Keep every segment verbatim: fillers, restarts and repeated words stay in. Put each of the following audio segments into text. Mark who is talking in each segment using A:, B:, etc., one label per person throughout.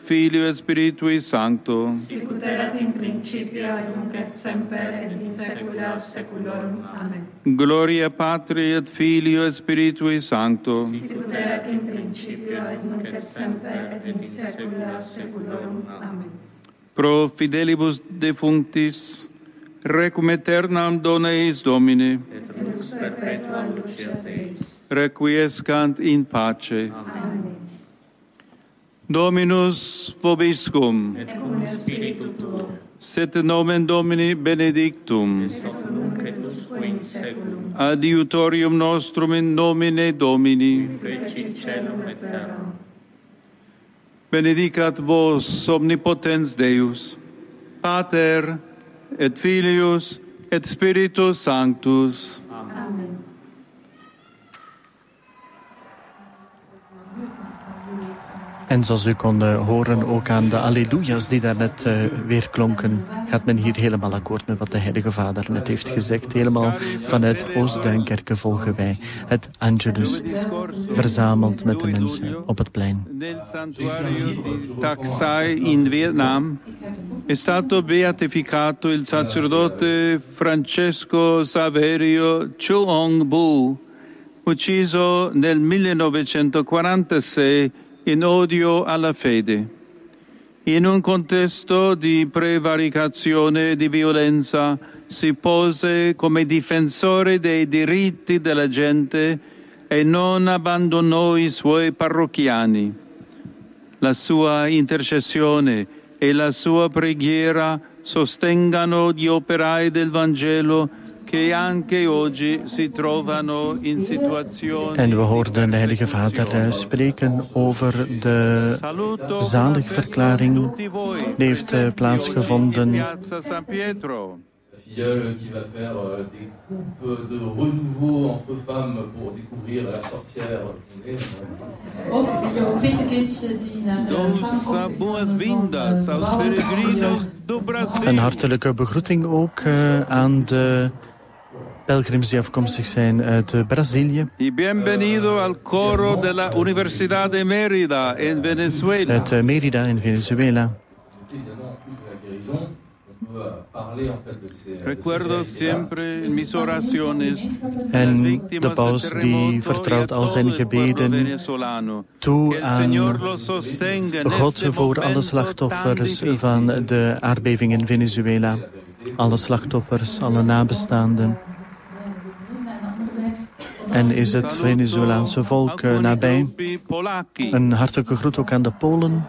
A: Filio, Spiritui Sancto.
B: Sicut erat in principio, et nunc et semper, et in saecula saeculorum. Amen.
A: Gloria Patri et Filio, et Spiritui Sancto.
B: Sicut erat in principio, et nunc et semper, et in saecula saeculorum. Amen.
A: Pro fidelibus defunctis, requiem aeternam dona eis Domine.
B: Et lux perpetua luceat eis.
A: Requiescant in pace.
B: Amen.
A: Dominus vobiscum.
B: Et cum spiritu tuo.
A: Sit nomen Domini benedictum.
B: Ex nunc et usque in saeculum.
A: Adiutorium nostrum in nomine Domini.
B: Fecit caelum et terram.
A: Benedicat vos omnipotens Deus, Pater et Filius et Spiritus Sanctus.
B: Amen.
C: En zoals u kon uh, horen, ook aan de alleluia's die daarnet uh, weer klonken, gaat men hier helemaal akkoord met wat de Heilige Vader net heeft gezegd. Helemaal vanuit Oostduinkerke volgen wij het Angelus, verzameld met de mensen op het plein.
A: Nel santuario di Taksai in Vietnam è stato beatificato il sacerdote Francesco Saverio Chuong Bu, ucciso nel millenovecentoquarantasei in odio alla fede. In un contesto di prevaricazione e di violenza si pose come difensore dei diritti della gente e non abbandonò i suoi parrocchiani. La sua intercessione e la sua preghiera sostengano gli operai del Vangelo che anche oggi si trovano in situazioni.
C: En we hoorden de Heilige Vader spreken over de zaligverklaring die heeft plaatsgevonden.
D: Filleule qui va faire euh, des coupes de renouveau entre femmes pour découvrir la sorcière qui naît.
B: Of jouw petekindje die naar
C: Een hartelijke begroeting ook uh, aan de pelgrims die afkomstig zijn uit Brazilië.
A: Bienvenido al coro della Universidad de Mérida in Venezuela.
C: Uit uh, Mérida in Venezuela.
A: Recuerdo siempre mis oraciones.
C: En de paus die vertrouwt al zijn gebeden toe aan God voor alle slachtoffers van de aardbeving in Venezuela. Alle slachtoffers, alle nabestaanden. En is het Venezolaanse volk nabij. Een hartelijke groet ook aan de Polen.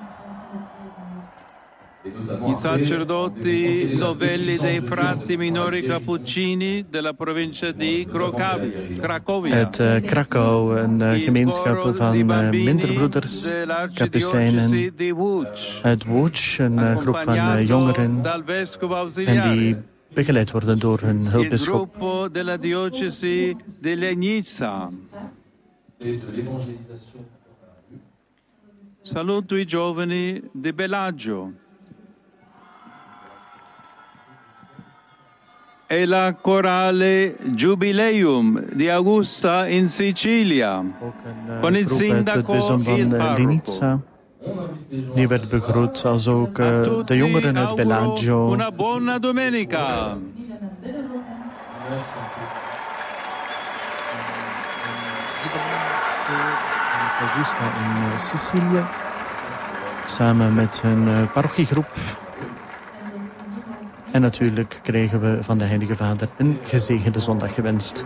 A: I sacerdoti novelli dei frati minori cappuccini della provincia di Cracovia.
C: Uit uh, Krakau, een uh, gemeenschap van uh, minderbroeders, kapucijnen. Uit Łódź, een uh, groep van uh, jongeren. En die begeleid worden door hun hulpbisschop.
A: della diocesi di Legnica. Saluto i giovani di Bellagio. E la corale Jubileum di Augusta in Sicilia, con il sindaco e il parroco.
C: Die werd begroet, als ook uh, de jongeren uit Bellagio.
A: Una buona domenica.
C: Augusta in uh, Sicilië, samen met hun uh, parochiegroep. En natuurlijk kregen we van de Heilige Vader een gezegende zondag gewenst.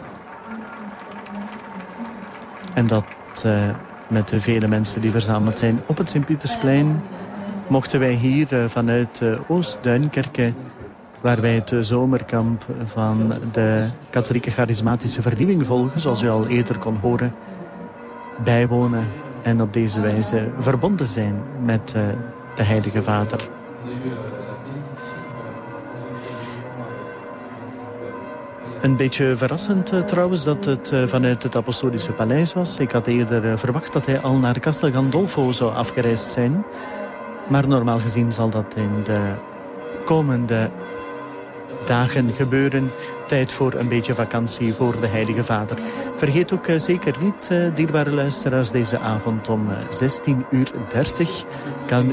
C: En dat uh, met de vele mensen die verzameld zijn op het Sint-Pietersplein, mochten wij hier uh, vanuit uh, Oost-Duinkerke, waar wij het uh, zomerkamp van de katholieke charismatische vernieuwing volgen, zoals u al eerder kon horen, bijwonen en op deze wijze verbonden zijn met uh, de Heilige Vader. Een beetje verrassend uh, trouwens dat het uh, vanuit het Apostolische Paleis was. Ik had eerder uh, verwacht dat hij al naar Castel Gandolfo zou afgereisd zijn. Maar normaal gezien zal dat in de komende dagen gebeuren. Tijd voor een beetje vakantie voor de Heilige Vader. Vergeet ook uh, zeker niet, uh, dierbare luisteraars, deze avond om uh, zestien uur dertig kan